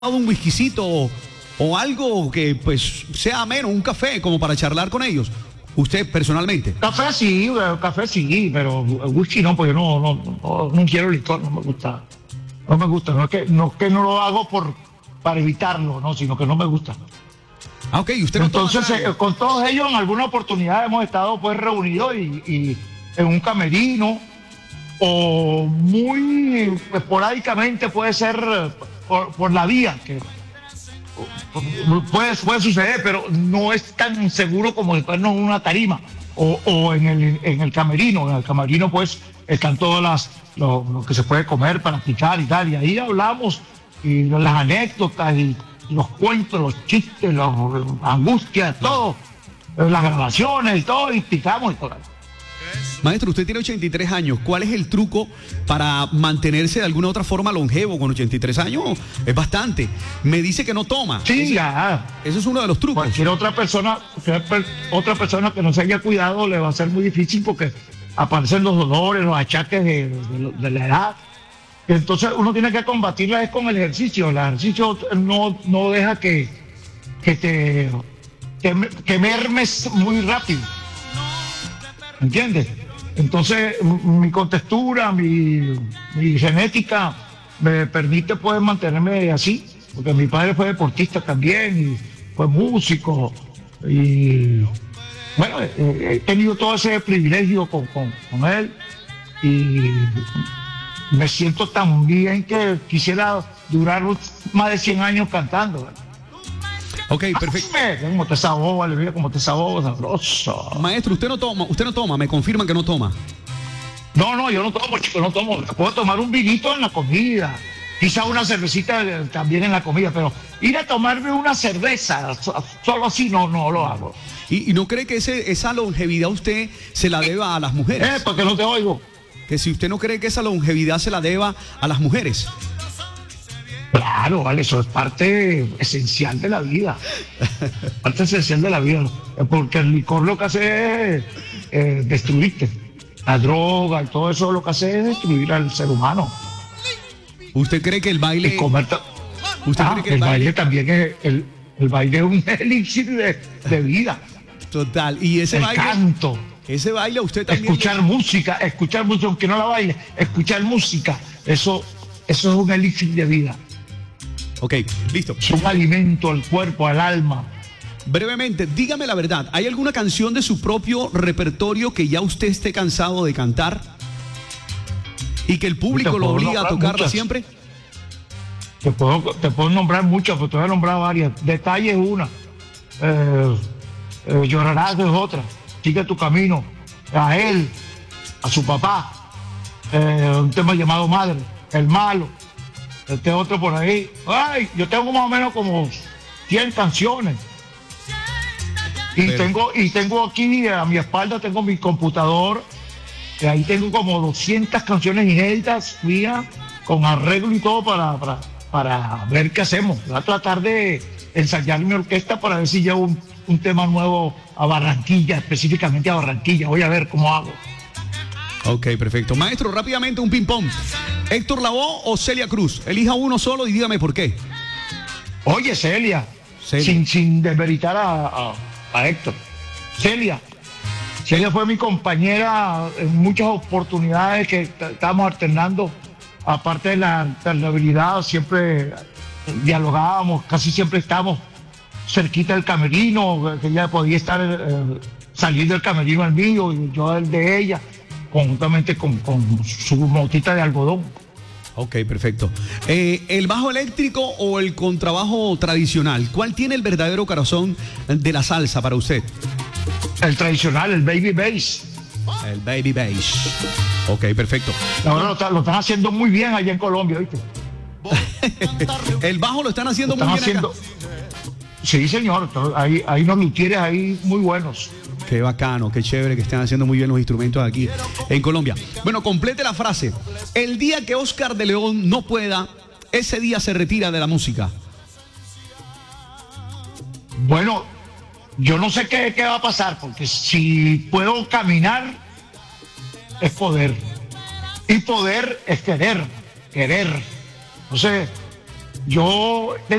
un whiskycito o algo que pues sea ameno, un café como para charlar con ellos? Usted personalmente. Café sí, pero whisky no, porque no quiero licor, no me gusta. No me gusta, no lo hago para evitarlo, no, sino que no me gusta. Ah, ok, usted no toma. Entonces, con todos ellos en alguna oportunidad hemos estado pues reunidos y en un camerino, o muy esporádicamente puede ser por la vía, que puede suceder, pero no es tan seguro como después en una tarima o en el camerino. En el camerino pues están todas lo que se puede comer para picar y tal, y ahí hablamos y las anécdotas y los cuentos, los chistes, las angustias, todo, las grabaciones y todo, y picamos y todo. Maestro, usted tiene 83 años. ¿Cuál es el truco para mantenerse de alguna otra forma longevo con 83 años? Es bastante. Me dice que no toma. Sí, ya. Ese es uno de los trucos. Cualquier otra persona que no se haya cuidado le va a ser muy difícil, porque aparecen los dolores, los achaques de la edad. Entonces uno tiene que combatirla es con el ejercicio. El ejercicio no deja que mermes muy rápido. ¿Entiendes? Entonces mi contextura, mi genética me permite pues mantenerme así, porque mi padre fue deportista también y fue músico, y bueno, he tenido todo ese privilegio con él, y me siento tan bien que quisiera durar más de 100 años cantando, ¿verdad? Ok, perfecto. Como te saboba, le veo como te saboba, sabroso. Maestro, usted no toma, me confirman que no toma. No, yo no tomo, chico, no tomo. Puedo tomar un vinito en la comida, quizá una cervecita también en la comida, pero ir a tomarme una cerveza solo así no lo hago. ¿Y no cree que esa longevidad usted se la deba a las mujeres? Porque no te oigo. Que si usted no cree que esa longevidad se la deba a las mujeres. Claro, vale, eso es parte esencial de la vida. Parte esencial de la vida. Porque el licor lo que hace es destruirte. La droga y todo eso lo que hace es destruir al ser humano. ¿Usted cree que el baile... ¿Usted cree que el baile también es... El baile es un elixir de vida. Total. Y ese baile... canto. Ese baile usted también... Escuchar música, aunque no la baile. Escuchar música. Eso es un elixir de vida. Ok, listo. Es un alimento al cuerpo, al alma. Brevemente, dígame la verdad. ¿Hay alguna canción de su propio repertorio que ya usted esté cansado de cantar y que el público lo obliga a tocarla siempre? Te puedo nombrar muchas, pero te voy a nombrar varias. Detalle es una. Llorarás es otra. Sigue tu camino. A él, a su papá. Un tema llamado Madre. El malo. Este otro por ahí. Ay, yo tengo más o menos como 100 canciones. Y tengo aquí a mi espalda, tengo mi computador. Y ahí tengo como 200 canciones inéditas mías, con arreglo y todo para ver qué hacemos. Voy a tratar de ensayar mi orquesta para ver si llevo un tema nuevo a Barranquilla, específicamente a Barranquilla. Voy a ver cómo hago. Ok, perfecto. Maestro, rápidamente un ping-pong. ¿Héctor Lavoe o Celia Cruz? Elija uno solo y dígame por qué. Oye, Celia. Sin desmeritar a Héctor. Celia fue mi compañera en muchas oportunidades que estábamos alternando. Aparte de la habilidad, siempre dialogábamos, casi siempre estábamos cerquita del camerino, que ella podía salir del camerino al mío y yo al de ella, conjuntamente con su motita de algodón. Ok, perfecto. ¿El bajo eléctrico o el contrabajo tradicional? ¿Cuál tiene el verdadero corazón de la salsa para usted? El tradicional, el baby bass. El baby bass. Ok, perfecto. Ahora lo están haciendo muy bien allá en Colombia, ¿viste? El bajo lo están haciendo muy bien acá. Sí, señor. Hay unos luthieres ahí muy buenos. Qué bacano, qué chévere que estén haciendo muy bien los instrumentos aquí en Colombia. Bueno, complete la frase. El día que Oscar de León no pueda, ese día se retira de la música. Bueno, yo no sé qué va a pasar, porque si puedo caminar, es poder. Y poder es querer. Entonces, yo